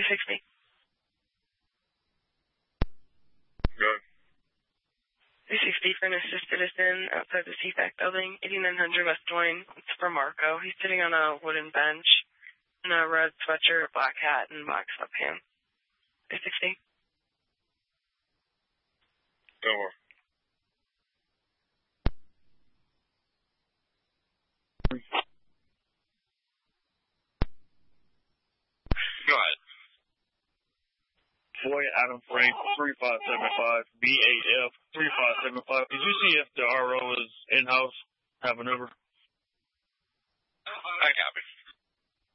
360. Good. 360 for an assist citizen outside the CFAC building, 8900 West Des Moines. It's for Marco. He's sitting on a wooden bench in a red sweatshirt, black hat, and black sweatpants. 360. Over. Go ahead. Floyd Adam Frank, 3575, BAF 3575. Did you see if the RO is in-house? Have an Uber? I copy.